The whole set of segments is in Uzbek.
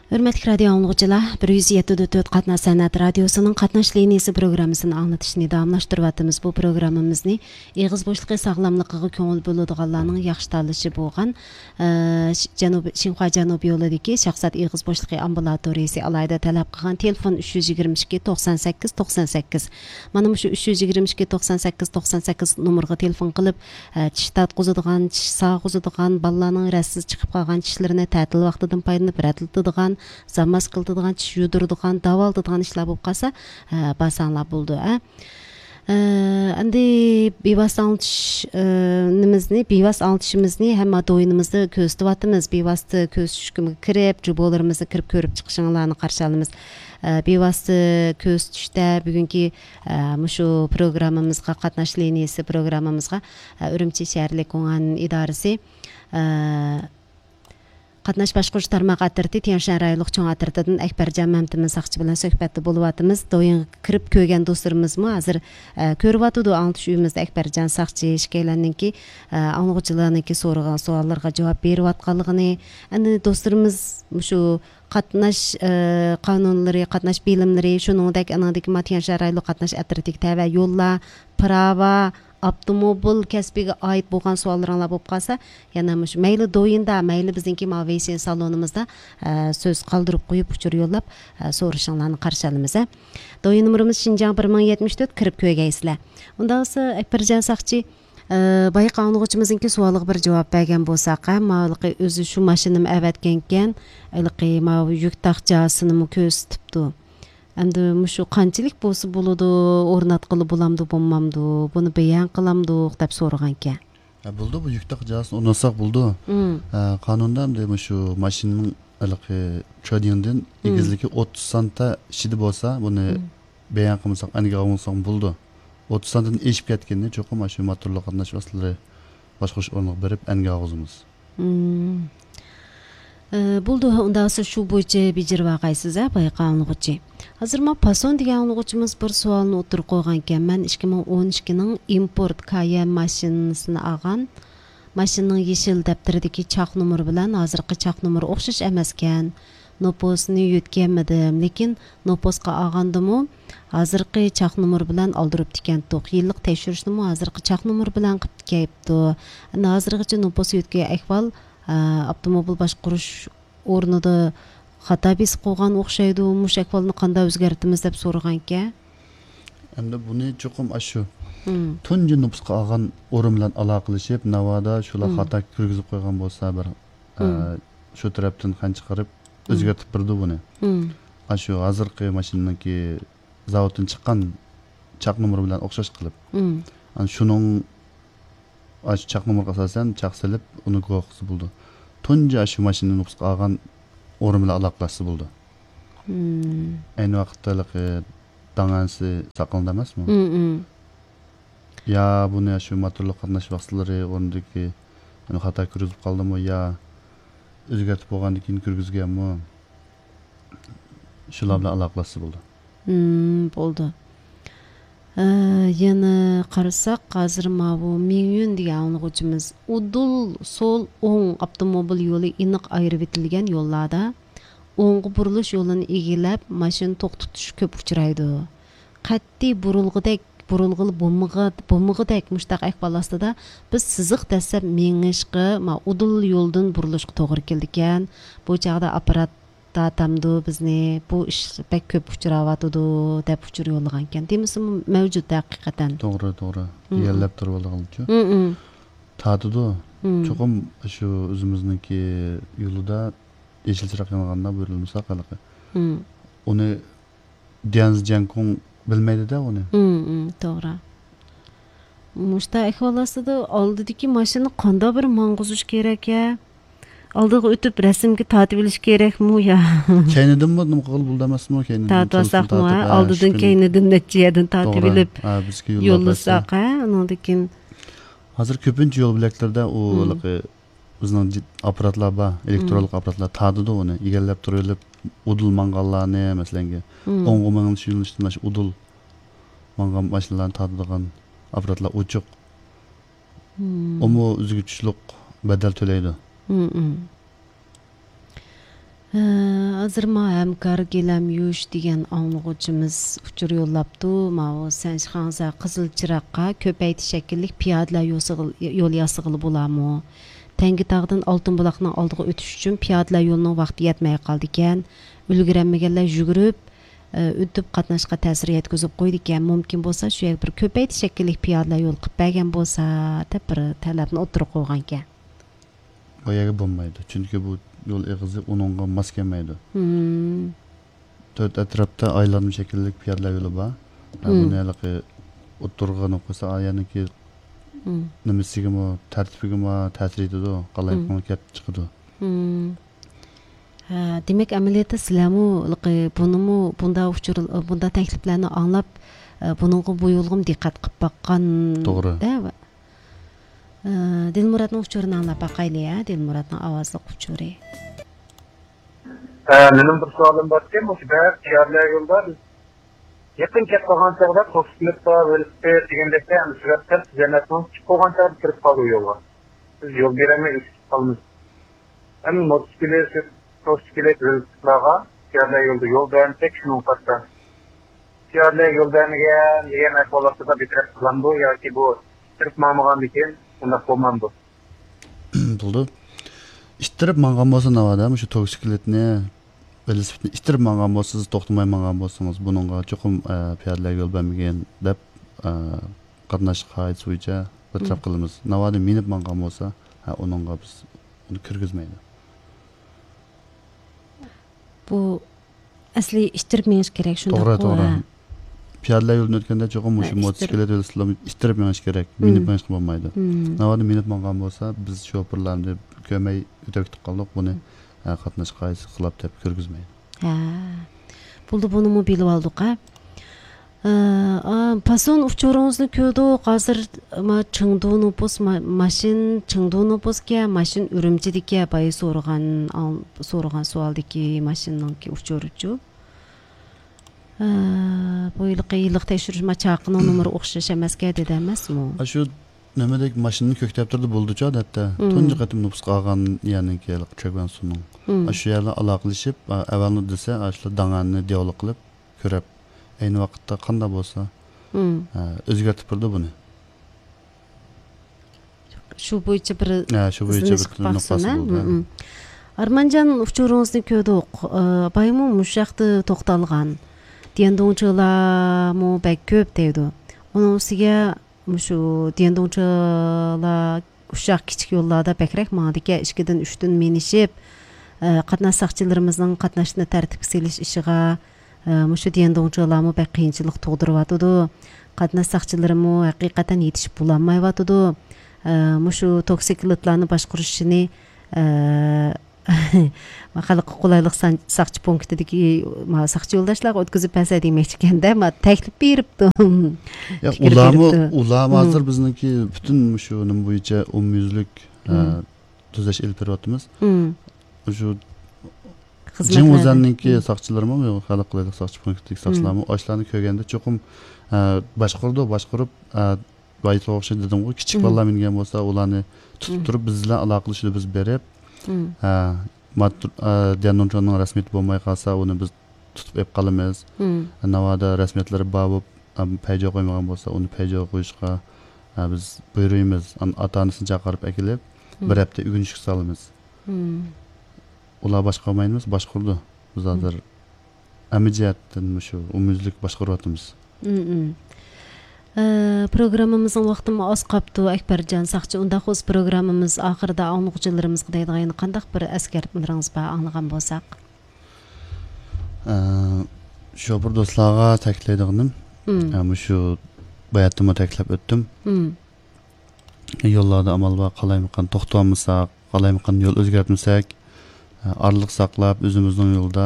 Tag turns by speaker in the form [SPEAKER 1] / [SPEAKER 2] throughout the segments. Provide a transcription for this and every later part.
[SPEAKER 1] Hürmetli radio anlıqçılar, 107.4 Qatnaş Sənət Radiosunun Qatnaş Liniyası proqramısını anlatışını davamlaşdırvatımız bu proqramımızı Eğiz boşluqı sağlamlıqığı köngül bölüdüqanlarının yaxşı tanışı bolğan Şinxua Janub yoludaki Şahsat Eğiz boşluqı ambulatoriyası alayda talab qılğan telefon 322 98 98. Mana şu 322 98 98 numurğa telefon qılıb tish tatqızıdığan, tish sağızıdığan, ballarının rəssiz çıxıb qalğan tishlərini tətil vaxtıdan paylanıb rədildidigan zamas qıldırdıgan, tish yudurdigan, davaldidigan işler bo'lib qolsa, basanlar bo'ldi. Endi bevas altışimizni hamma doyinimizni ko'zdivatimiz, bevasda ko'z tushkimiga kirib, jubolarimizni kirib ko'rib chiqishinglarni qarshi olamiz. Bevasda ko'z tushda bugungi shu programmamizga qatnash liniyasi programmamizga Urumchi shaharlik qo'ngan idorasi Qatnaş başqurish tarmoq atirti Tianshan rayonluq cho'ng atirtidan Akbarjon Mamtimiz saqchi bilan suhbatda bo'lib do'yin kirib ko'rgan do'stlarimizmi hozir ko'ryapti antish uyimizda Akbarjon saqchi shikaylanninki anglag'uchilarniki so'ragan savollarga javob berayotganligini endi do'stlarimiz shu qatnash qonunlari qatnash bilimlari shuningdek anadagi Tianshan rayonluq qatnash atirtik tava yo'llar prava avtomobil kasbiga oid bo'lgan savollarlar bo'lib qolsa, yana shu mayli do'yinda, mayli bizningki Maveysin salonimizda so'z qoldirib qo'yib uchur yo'llab so'rashinglarni qarshi olamiz. Do'yin numarimiz Shinjang 1074 kirib ko'rgaysizlar. Unda bo'lsa Akbarjon saqchi bayqa anlıqçımızınki sualıga bir javob bergan bo'lsak, mavliqi o'zi shu mashinani avatgankan, ilqi mav yuk taqchasini ko'rsatibdi. Endi shu qanchalik bo'lsa bo'ladi, o'rnatqili bo'lamdi, bo'lmamdi, buni bayon qilamdi deb so'ragan ekan.
[SPEAKER 2] Bo'ldi, bu yuk taqchasini o'rnatsak bo'ldi. Qonunda ham shu mashinaning ilqi chodingdan egizligi 30 santa ichida bo'lsa, buni bayon qilmasak, aniga olsak bo'ldi. 30 santadan eshib ketganda cho'qim shu motorli qatnash vositalari boshqarish o'rniga berib aniga og'izimiz.
[SPEAKER 1] Buldu unda shu bo'yicha bijirib vaqaysiz bayqa anlıqçı. Hozir men Pason degan anlıqçımız bir savolni o'tirib qo'ygan ekan. Men 2012 ning import Cayenne mashinasini olgan. Mashinaning yeshil daftaridagi chaq nomeri bilan hozirgi chaq nomeri o'xshash emas ekan. Noposni yutganmidim, lekin noposga olgandimmi, hozirgi chaq nomeri bilan oldirib ekan. 9 yillik tekshirishni hozirgi chaq nomeri bilan qilib kelibdi. Endi hozirgacha nopos yutgan ahvol avtomobil boshqarish o'rnida xato bis qo'ygan o'xshaydi. Mush ahvolni qanday o'zgartimiz deb so'ragan ekan.
[SPEAKER 2] Endi buni cho'qim shu tunji nopsga olgan o'rin bilan aloqalashib, navoda shular xato kirgizib qo'ygan bo'lsa, bir shu tarafdan qan chiqarib o'zgartib birdi buni. Shu hozirgi mashinaniki zavoddan chiqqan chaq nomeri bilan o'xshash qilib. Ana shuning chaq nomeriga asosan chaq silib uni guvohisi bo'ldi. Tunji shu mashinani nopsga olgan o'rin bilan aloqalashsa bo'ldi. Ayni vaqtda dangansi saqlanadi emasmi? Ya buni shu motorli qatnash vositalari o'rnidagi xato kirgizib qoldimi yo o'zgartib bo'lgandan keyin kirgizganmi? Shular bilan aloqalashsa bo'ldi.
[SPEAKER 1] Bo'ldi. Yana qarasak, hozir bu Mingyun degan anlıqçımız udul sol o'ng avtomobil yo'li aniq ayirib etilgan yo'llarda o'ngga burilish yo'lini egilab, mashina to'xtatish ko'p uchraydi. Qat'iy burilg'il bo'lmag'idek mushtaq ahvolda biz siziq dasab mengishga, udul yo'ldan burilishga to'g'ri keldi ekan. Bu chaqda apparat tamdu bizni bu ish pek ko'p uchrayotdi deb uchur yo'llagan ekan. Demisi mavjud haqiqatan.
[SPEAKER 2] To'g'ri. Yellab turib olgancha. Tadidu. Cho'qim shu o'zimizniki yo'lida yeshil chiroq yonganda buyurilmasa qanaqa. Uni Dianz Jankong bilmaydi-da uni.
[SPEAKER 1] To'g'ri. Mushta ahvolasida oldidagi mashina qanday bir mang'izish kerak-a? Aldığı ötüp resimki tatip iliş gerek mu ya?
[SPEAKER 2] Keynidin mi? Nım qıl buldamasın o keynidin?
[SPEAKER 1] Tatip mı? Aldıdın keynidin neçiyedin tatip ilip yollasak. Onundakin.
[SPEAKER 2] Hazır köpünç yol bileklerde o bizning aparatlar var, elektronik aparatlar tadıdı onu. Egellep turulip udul mangallarını mesela. Ongu mangın şuyuluştunlar udul mangal maşinlarını tadıdığan aparatlar uçuk. Omu üzgüçlük bedel töleydi.
[SPEAKER 1] Hazır ma hamkar gelam yuş degan anlıqçımız uçur yollaptı. Ma sen şansa Qızıl Çıraqqa köpəyti şəkillik piyodalar yol yasıqılı bulamı? Tangitog'dan Oltinbuloqning oldiga o'tish uchun piyodalar yo'lining vaqti yetmay qoldi ekan. Ulguramaganlar yugurib o'tib qatnashga ta'sir yetkazib qo'ydi ekan. Mumkin bo'lsa shu yer bir köpəyti şəkillik piyodalar yo'l qilib bergan bo'lsa deb bir talabni o'tirib qo'ygan ekan.
[SPEAKER 2] Bu yerga bo'lmaydi. Chunki bu yo'l eg'izi uningga mos kelmaydi. To'rt atrofda aylanma shaklli piyodalar yo'li bor. Buni haliqi o'tirg'ini qo'ysa, ayyaniki nimasigami, tartibigami ta'sir etadi, qalayqani kelib chiqadi.
[SPEAKER 1] Demak, amaliyotda sizlarmi bunda takliflarni anglab, buningga bu yo'lg'im diqqat qilib boqqan.
[SPEAKER 2] To'g'ri.
[SPEAKER 1] Dilmuratning uchurini anglab boqaylik, Dilmuratning ovozli uchuri.
[SPEAKER 3] Benim bir sualım var ki, bu piyodalar yo'lda yaqin kelib qolgan chog'da to'siqlikda velosiped degandekda ham suratlar tizimlarini chiqib qolgan chog'da kirib qoldi yo'lga. Biz yo'l beramiz, qolamiz. Ham motosiklet, velosipedlarga piyodalar yo'lda yo'l berilsak shuni qatda. Piyodalar yo'ldaniga degan ahvolda bitirib qilinadi yoki bu kirib ma'magan ekan, unda bo'lmadi.
[SPEAKER 2] Bo'ldi. İttirib mangan bo'lsa navada shu motosikletni velosipedni ittirib mangan bo'lsangiz, to'xtamay mangan bo'lsangiz, buningga cho'qim piyodalar yo'l bermagan deb qatnash qoidasi bo'yicha bitirib qilamiz. Navada minib mangan bo'lsa, uningga biz uni kirgizmaydi.
[SPEAKER 1] Bu asli ittirib menish kerak, shunday.
[SPEAKER 2] To'g'ri. Piyodalar yo'lini o'tganda cho'qim shu motosiklet velosipedni ittirib menish kerak, minib menish bo'lmaydi. Navada minib mangan bo'lsa, biz shoferlarni kömey ötüp kaldık bunu qatnash qoidasi qilib deb kirgizmaydi.
[SPEAKER 1] Buldu bunu mu bilib oldik Pason uçurunuzni ko'rdik. Hozir Chengduni bus Chengduni busga mashin Urumchidagi bay so'ragan savaldiki mashinninki uchuruchi. Bu yillik tekshirish machaqining nomeri o'xshash emasga dedi emasmi?
[SPEAKER 2] Shu nimadek mashinani ko'ktab turdi bo'ldi-chi odatda. Tunji qatim nupus qolgan ya'ni kelib cho'kgan suning. Shu yerlar aloqalashib, avvalni desa, shu danganni dialog qilib ko'rib, ayni vaqtda qanday bo'lsa, o'zgartib turdi buni.
[SPEAKER 1] Shu bo'yicha bir
[SPEAKER 2] nuqtasi bo'ldi.
[SPEAKER 1] Armanjon uchurunuzni ko'rdik. Baymu mushaqda to'xtalgan. Diyendongchilar bek ko'p deydi. Uning ustiga shu diyendongchilar ushaq kichik yo'llarda bakrak ma'dika 2dan 3dan menishib, qatnash saqchilarimizning qatnashni tartibga solish ishiga shu diyendongchilarmi bek qiyinchilik tug'diryotdi. Qatnash saqchilarimi haqiqatan yetishib bo'lmayotdi. Shu toksikletlarni boshqarishini xalqqa qulaylik saqchi punktidagi saqchi yo'ldoshlarga o'tkazib bersa demoqchi ekanda, taklif beribdim.
[SPEAKER 2] Ular hozir bizniki butun shu nima bo'yicha umumyuzlik tuzash ilib beryapmiz. Shu Jim o'zanninki saqchilarmi yo'q, xalq qulaylik saqchi punktidagi saqchilarmi oshlarni ko'rganda cho'qim boshqarib baytga o'xshaydi dedim-ku, kichik bolalar mingan bo'lsa, ularni tutib turib bizlar aloqalashib biz berib diyendongchining rasmiyati bo'lmay qolsa, uni biz tutib ep qolamiz. Navoda rasmiyatlari bor bo'lib, payjo qo'ymagan bo'lsa, uni payjo qo'yishga biz buyuruymiz. Ota-onasini chaqirib akilib, bir hafta ugunishga solamiz. Ular boshqarmaymiz, boshqurdi. Biz hozir amijiyatdan shu umumyuzlik boshqaryapmiz.
[SPEAKER 1] Programmamızın vaqtimi az qapdı Akbarjon saqchi. Unda xo'z programmamiz oxirida anlıqçılarımızga deydigan qandaq bir askartmalaringiz bor anglagan bo'lsak.
[SPEAKER 2] Shu bir do'stlarga takliflaydiganim, shu bayatimga taklif o'tdim. Yo'llarda amal bor, qalaymiqan to'xtamsak, qalaymiqan yo'l o'zgartmasak, araliq saqlab o'zimizning yo'lda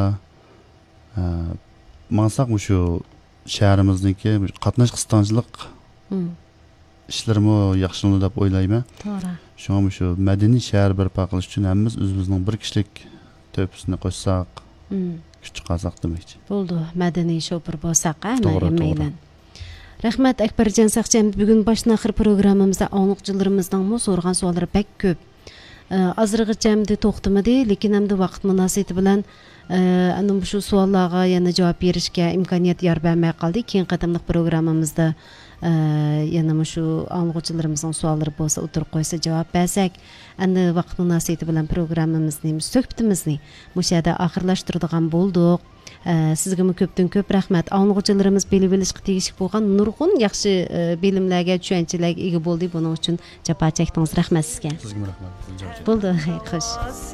[SPEAKER 2] maqsad shu shahrimizniki qatnash qisqanchilik ishlarimi yaxshilanadi deb o'ylayman.
[SPEAKER 1] To'g'ri.
[SPEAKER 2] Shunga shu madaniy shahar barpo qilish uchun hammamiz o'zimizning bir kishilik to'pisini qo'shsak, kuch chiqarsak demoqchi.
[SPEAKER 1] Bo'ldi, madaniy shopir bo'lsak, hammaydan. Rahmat Akbarjon saqchi, bugun boshdan oxir programmamizda anlıqçılarımızdan so'rgan savollari bek ko'p. azırğıca əmdi toxtumadi, lekin əmdi vaqt münasibəti bilan ana shu savollarga yana javob berishga imkoniyat yor bermay qoldi. Keyin qadimliq programmamizda yana shu anglag'uchilarimizning savollari bo'lsa o'tirib qo'ysa javob bersak, endi vaqt münasibəti bilan programmamizni, suhbatimizni bu yerda oxirlashtiradigan bo'ldik. Sizga ko'pdan ko'p rahmat. Anglag'uchilarimiz bilib olishga tegishli bo'lgan nurg'un yaxshi bilimlarga, tushunchalarga ega bo'ldi. Buning uchun javob chekdingiz. Rahmat sizga.
[SPEAKER 2] Sizga rahmat.
[SPEAKER 1] Bo'ldi, xo'sh.